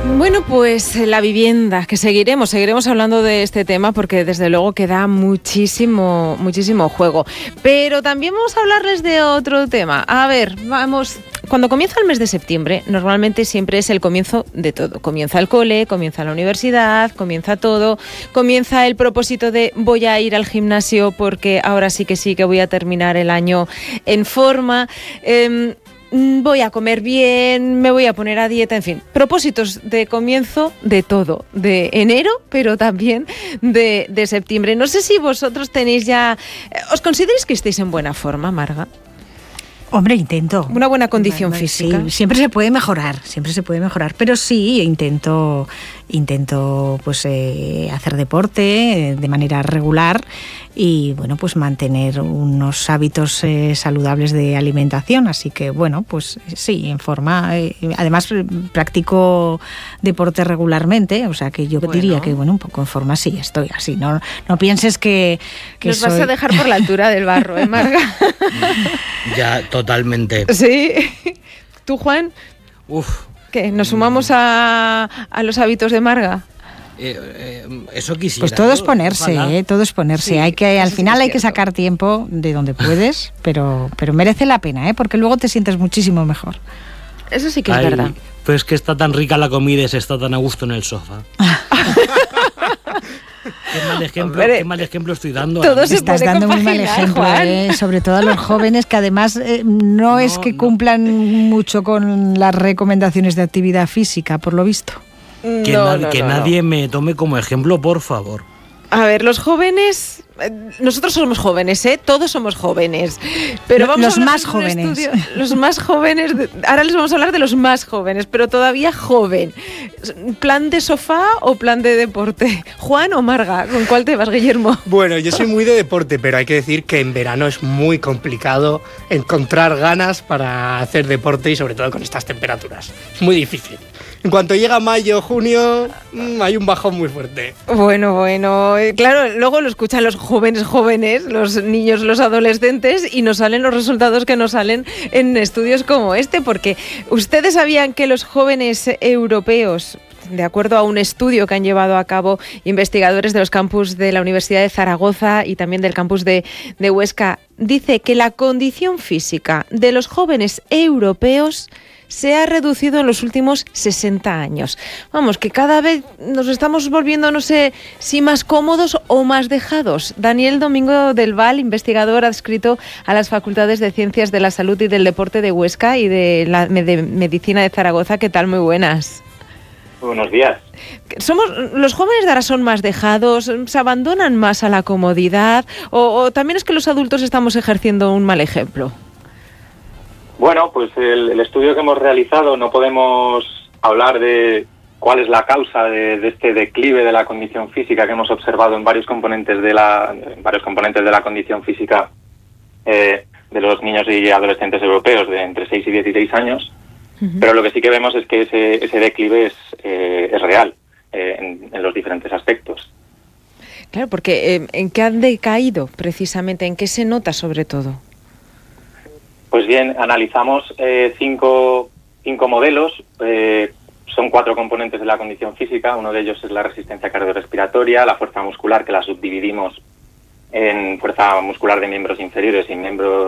Bueno, pues la vivienda, que seguiremos hablando de este tema porque desde luego que da muchísimo juego. Pero también vamos a hablarles de otro tema. A ver, vamos, cuando comienza el mes de septiembre, normalmente siempre es el comienzo de todo. Comienza el cole, comienza la universidad, comienza todo, comienza el propósito de voy a ir al gimnasio porque ahora sí que voy a terminar el año en forma. Voy a comer bien, me voy a poner a dieta, en fin, propósitos de comienzo de todo, de enero, pero también de septiembre. No sé si vosotros tenéis ya... ¿Os consideráis que estáis en buena forma, Marga? Hombre, intento. Una buena condición física. Sí, siempre se puede mejorar, pero sí, intento pues hacer deporte de manera regular y bueno, pues mantener unos hábitos saludables de alimentación, así que bueno, pues sí, en forma. Además practico deporte regularmente, o sea que yo diría que bueno, un poco en forma sí estoy así, no pienses que nos vas a dejar por la altura del barro, Marga. Ya, totalmente. Sí. ¿Tú, Juan? ¿Qué? ¿Nos sumamos a los hábitos de Marga? Eso quisiera. Pues todo es ponerse, todo es ponerse. Sí, al final hay que sacar tiempo de donde puedes, pero merece la pena, porque luego te sientes muchísimo mejor. Eso sí que es verdad. Pues que está tan rica la comida y se está tan a gusto en el sofá. Qué mal ejemplo estoy dando. Estás dando muy mal ejemplo, sobre todo a los jóvenes que además no es que cumplan mucho con las recomendaciones de actividad física, por lo visto. Que nadie me tome como ejemplo, por favor. A ver, los jóvenes... Nosotros somos jóvenes, todos somos jóvenes. Pero vamos los a más jóvenes. Los más jóvenes. Ahora les vamos a hablar de los más jóvenes, pero todavía joven. ¿Plan de sofá o plan de deporte? ¿Juan o Marga? ¿Con cuál te vas, Guillermo? Bueno, yo soy muy de deporte, pero hay que decir que en verano es muy complicado encontrar ganas para hacer deporte y sobre todo con estas temperaturas. Es muy difícil. En cuanto llega mayo, junio, hay un bajón muy fuerte. Bueno, claro, luego lo escuchan los jóvenes, los niños, los adolescentes, y nos salen los resultados que nos salen en estudios como este, porque ustedes sabían que los jóvenes europeos, de acuerdo a un estudio que han llevado a cabo investigadores de los campus de la Universidad de Zaragoza y también del campus de Huesca, dice que la condición física de los jóvenes europeos se ha reducido en los últimos 60 años. Vamos, que cada vez nos estamos volviendo, no sé, si más cómodos o más dejados. Daniel Domingo del Val, investigador adscrito a las Facultades de Ciencias de la Salud y del Deporte de Huesca y de la de Medicina de Zaragoza. ¿Qué tal? Muy buenas. Buenos días. ¿Los jóvenes de ahora son más dejados? ¿Se abandonan más a la comodidad? ¿O también es que los adultos estamos ejerciendo un mal ejemplo? Bueno, pues el estudio que hemos realizado no podemos hablar de cuál es la causa de este declive de la condición física que hemos observado en varios componentes de la condición física de los niños y adolescentes europeos de entre 6 y 16 años. Uh-huh. Pero lo que sí que vemos es que ese declive es real en los diferentes aspectos. Claro, porque ¿en qué han decaído precisamente? ¿En qué se nota sobre todo? Pues bien, analizamos 5 modelos, son 4 componentes de la condición física. Uno de ellos es la resistencia cardiorrespiratoria, la fuerza muscular, que la subdividimos en fuerza muscular de miembros inferiores y miembros